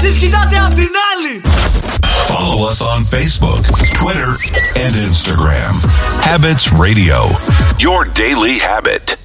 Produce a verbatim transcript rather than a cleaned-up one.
εσείς κοιτάτε απ' την άλλη. Follow us on Facebook, Twitter, and Instagram. Habits Radio, your daily habit.